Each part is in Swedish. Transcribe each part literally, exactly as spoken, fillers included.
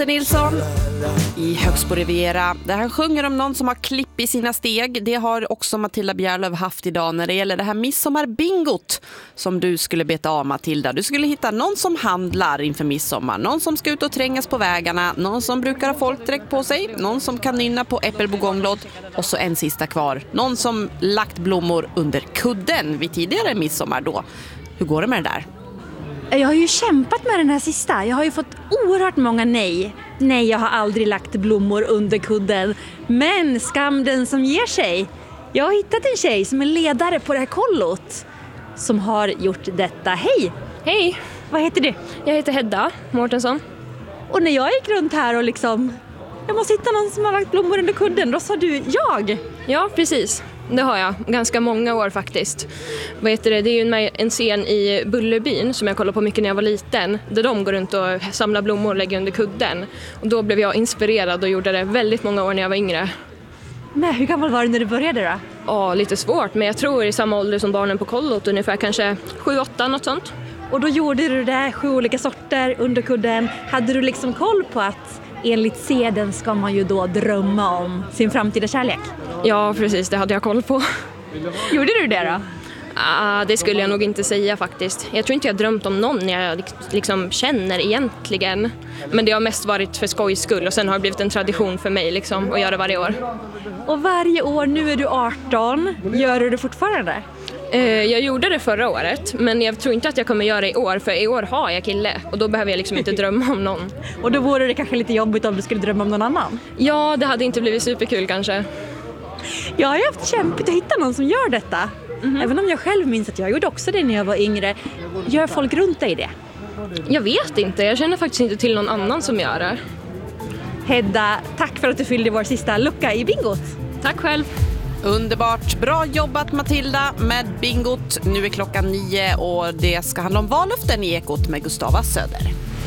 Nilsson i Högsbo Riviera. Det här sjunger om någon som har klipp i sina steg. Det har också Matilda Bjärlöf haft idag när det gäller det här midsommarbingot som du skulle beta av, Matilda. Du skulle hitta någon som handlar inför midsommar, någon som ska ut och trängas på vägarna, någon som brukar ha folkdräkt på sig, någon som kan nynna på äppelbougonglåt och så en sista kvar, någon som lagt blommor under kudden vid tidigare midsommar då. Hur går det med det där? Jag har ju kämpat med den här sista. Jag har ju fått oerhört många nej. Nej, jag har aldrig lagt blommor under kudden. Men skam den som ger sig. Jag har hittat en tjej som är ledare på det här kollot som har gjort detta. Hej! Hej! Vad heter du? Jag heter Hedda Mårtensson. Och när jag gick runt här och liksom... Jag måste hitta någon som har lagt blommor under kudden. Då sa du jag. Ja, precis. Det har jag. Ganska många år faktiskt. Vad heter det? Det är ju en, en scen i Bullerbyn som jag kollade på mycket när jag var liten. Där de går runt och samlar blommor och lägger under kudden. Och då blev jag inspirerad och gjorde det väldigt många år när jag var yngre. Men hur gammal var du när du började då? Ja, lite svårt. Men jag tror i samma ålder som barnen på kollot. Ungefär kanske sju åtta, något sånt. Och då gjorde du det, sju olika sorter under kudden. Hade du liksom koll på att... Enligt seden ska man ju då drömma om sin framtida kärlek. Ja, precis. Det hade jag koll på. Gjorde du det då? Ah, det skulle jag nog inte säga faktiskt. Jag tror inte jag drömt om någon jag liksom känner egentligen. Men det har mest varit för skojs skull och sen har det blivit en tradition för mig liksom, att göra varje år. Och varje år, nu är du arton, gör du det fortfarande? Jag gjorde det förra året, men jag tror inte att jag kommer göra det i år, för i år har jag kille och då behöver jag liksom inte drömma om någon. Och då vore det kanske lite jobbigt om du skulle drömma om någon annan? Ja, det hade inte blivit superkul kanske. Jag har ju haft kämpigt att hitta någon som gör detta. Mm-hmm. Även om jag själv minns att jag gjorde också det när jag var yngre. Gör folk runt dig det? Jag vet inte, jag känner faktiskt inte till någon annan som gör det. Hedda, tack för att du fyllde vår sista lucka i bingot. Tack själv. Underbart. Bra jobbat, Matilda, med bingot. Nu är klockan nio och det ska handla om vallöften i Ekot med Gustava Söder.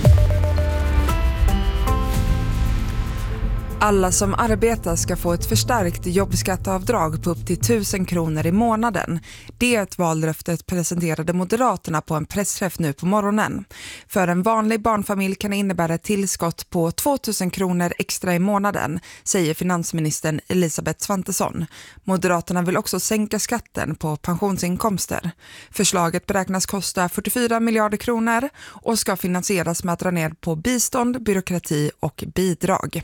Alla som arbetar ska få ett förstärkt jobbskatteavdrag på upp till tusen kronor i månaden. Det är ett vallöftet presenterade Moderaterna på en pressträff nu på morgonen. För en vanlig barnfamilj kan det innebära ett tillskott på tvåtusen kronor extra i månaden, säger finansministern Elisabeth Svantesson. Moderaterna vill också sänka skatten på pensionsinkomster. Förslaget beräknas kosta fyrtiofyra miljarder kronor och ska finansieras med att dra ner på bistånd, byråkrati och bidrag.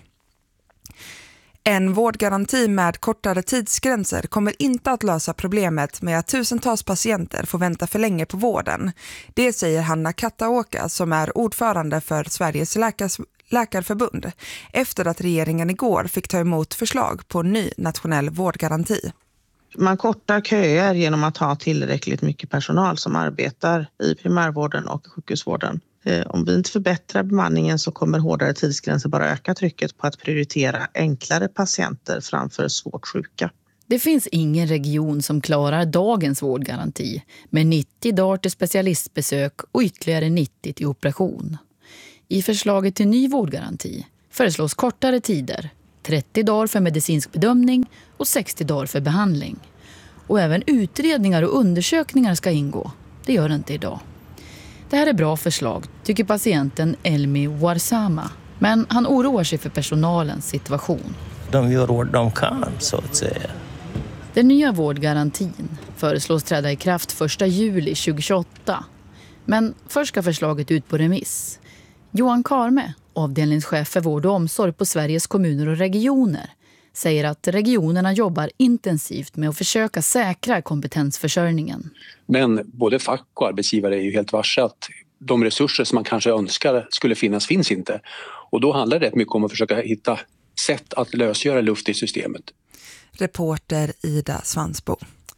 En vårdgaranti med kortare tidsgränser kommer inte att lösa problemet med att tusentals patienter får vänta för länge på vården. Det säger Hanna Kattaåka som är ordförande för Sveriges läkars- läkarförbund efter att regeringen igår fick ta emot förslag på en ny nationell vårdgaranti. Man kortar köer genom att ha tillräckligt mycket personal som arbetar i primärvården och sjukhusvården. Om vi inte förbättrar bemanningen så kommer hårdare tidsgränser bara öka trycket på att prioritera enklare patienter framför svårt sjuka. Det finns ingen region som klarar dagens vårdgaranti med nittio dagar till specialistbesök och ytterligare nittio till operation. I förslaget till ny vårdgaranti föreslås kortare tider, trettio dagar för medicinsk bedömning och sextio dagar för behandling. Och även utredningar och undersökningar ska ingå. Det gör det inte idag. Det här är bra förslag, tycker patienten Elmi Warsama. Men han oroar sig för personalens situation. De gör vad de kan, så att säga. Den nya vårdgarantin föreslås träda i kraft första juli tjugohundratjugoåtta. Men först ska förslaget ut på remiss. Johan Karme, avdelningschef för vård och omsorg på Sveriges kommuner och regioner, säger att regionerna jobbar intensivt med att försöka säkra kompetensförsörjningen. Men både fack och arbetsgivare är ju helt varse att de resurser som man kanske önskar skulle finnas finns inte. Och då handlar det rätt mycket om att försöka hitta sätt att lösgöra luft i systemet. Reporter Ida Svansbo.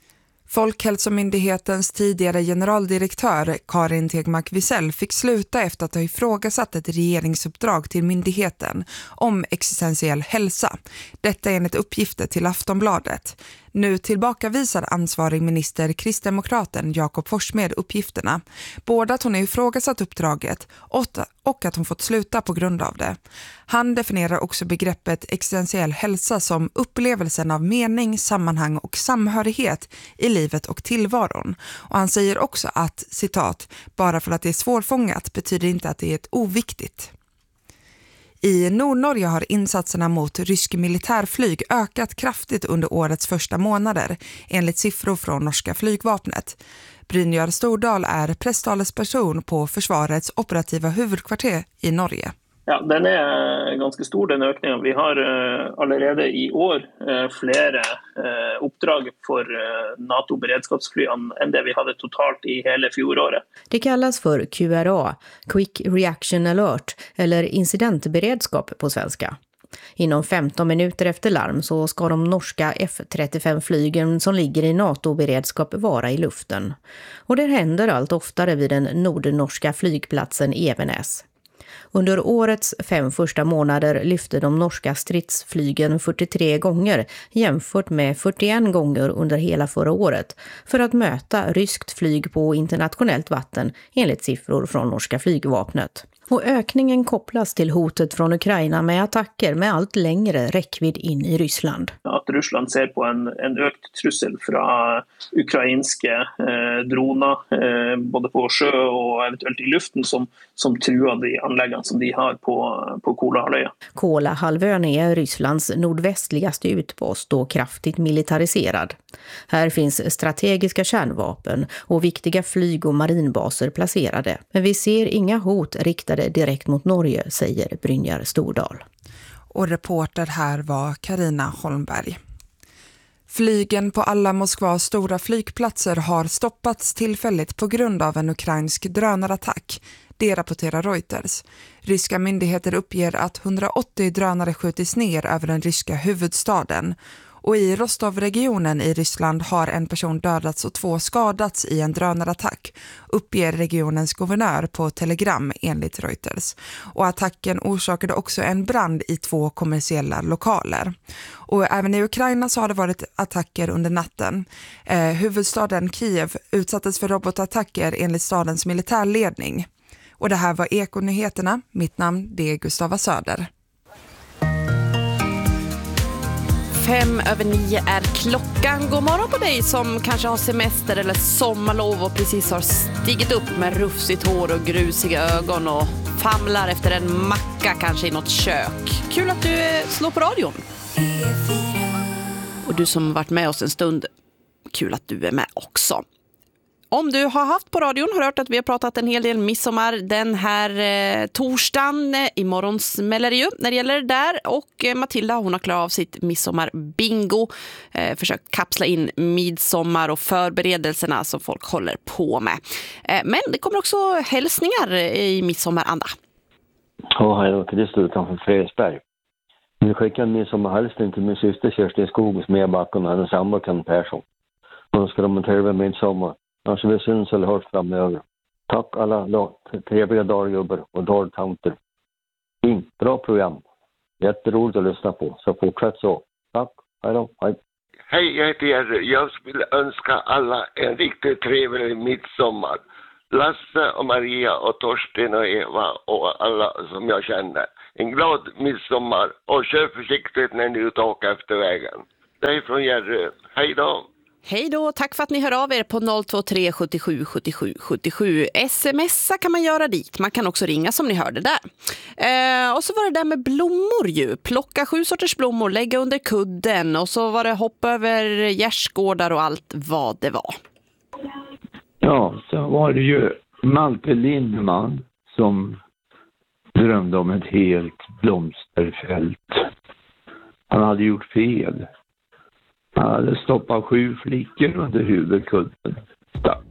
Folkhälsomyndighetens tidigare generaldirektör Karin Tegmark Wisell fick sluta efter att ha ifrågasatt ett regeringsuppdrag till myndigheten om existentiell hälsa. Detta är enligt uppgifter till Aftonbladet. Nu tillbakavisar ansvarig minister kristdemokraten Jakob Forssmed uppgifterna. Både att hon är ifrågasatt uppdraget och att hon fått sluta på grund av det. Han definierar också begreppet existentiell hälsa som upplevelsen av mening, sammanhang och samhörighet i livet och tillvaron. Och han säger också att, citat, bara för att det är svårfångat betyder inte att det är ett oviktigt. I Nordnorge har insatserna mot rysk militärflyg ökat kraftigt under årets första månader, enligt siffror från norska flygvapnet. Brynjar Stordal är presstalesperson på försvarets operativa huvudkvarter i Norge. Ja, den är ganska stor, den ökningen. Vi har uh, allerede i år uh, flera uh, uppdrag för uh, NATO-beredskapsfly än det vi hade totalt i hela fjolåret. Det kallas för Q R A, Quick Reaction Alert, eller incidentberedskap på svenska. Inom femton minuter efter larm så ska de norska F trettiofem-flygen som ligger i NATO-beredskap vara i luften. Och det händer allt oftare vid den nordnorska flygplatsen Evenes. Under årets fem första månader lyfte de norska stridsflygen fyrtiotre gånger jämfört med fyrtioen gånger under hela förra året för att möta ryskt flyg på internationellt vatten enligt siffror från norska flygvapnet. Och ökningen kopplas till hotet från Ukraina med attacker med allt längre räckvidd in i Ryssland. Att Ryssland ser på en, en ökt trussel från ukrainska eh, droner eh, både på sjö och eventuellt i luften som, som truar de anläggningar som de har på, på Kolahalvön. Kolahalvön är Rysslands nordvästligaste utpost och kraftigt militariserad. Här finns strategiska kärnvapen och viktiga flyg- och marinbaser placerade. Men vi ser inga hot riktade direkt mot Norge, säger Brynjar Stordal. Och reporter här var Karina Holmberg. Flygen på alla Moskvas stora flygplatser har stoppats tillfälligt på grund av en ukrainsk drönarattack. Det rapporterar Reuters. Ryska myndigheter uppger att hundraåttio drönare skjutits ner över den ryska huvudstaden. Och i Rostov-regionen i Ryssland har en person dödats och två skadats i en drönarattack, uppger regionens guvernör på Telegram enligt Reuters. Och attacken orsakade också en brand i två kommersiella lokaler. Och även i Ukraina så har det varit attacker under natten. Eh, huvudstaden Kiev utsattes för robotattacker enligt stadens militärledning. Och det här var Ekonyheterna. Mitt namn det är Gustava Söder. Fem över nio är klockan. God morgon på dig som kanske har semester eller sommarlov och precis har stigit upp med rufsigt hår och grusiga ögon och famlar efter en macka kanske i något kök. Kul att du slår på radion. Och du som varit med oss en stund, kul att du är med också. Om du har haft på radion har hört att vi har pratat en hel del midsommar den här eh, torsdagen. Imorgon smäller det ju när det gäller det där. Och eh, Matilda hon har klarat av sitt midsommarbingo. Eh, försökt kapsla in midsommar och förberedelserna som folk håller på med. Eh, men det kommer också hälsningar i midsommaranda. Ja, hej då. Christer utanför Fredriksberg. Jag vill skicka en midsommarhälsning till min syster Kerstin Skog som är bakom hennes sambo Ken Persson. Nu ska de tävla midsommar. Kanske vi syns eller hörs framöver. Tack alla trevliga daggubbar och dagtanter. Fint, bra program. Jätteroligt att lyssna på. Så fortsätt så. Tack, hej då, hej. Hej, jag heter Jerry. Jag vill önska alla en riktigt trevlig midsommar. Lasse och Maria och Torsten och Eva och alla som jag känner. En glad midsommar och kör försiktigt när ni är ute och åker efter vägen. Det är från Jerry. Hej då. Hej då, tack för att ni hör av er på noll två tre sjuttiosju sjuttiosju sjuttiosju. Smsa kan man göra dit, man kan också ringa som ni hörde där. Eh, och så var det där med blommor ju. Plocka sju sorters blommor, lägga under kudden och så var det hoppa över gärdsgårdar och allt vad det var. Ja, så var det ju Malte Lindman som drömde om ett helt blomsterfält. Han hade gjort fel. Han hade stoppat sju flickor under huvudkudden. Stack.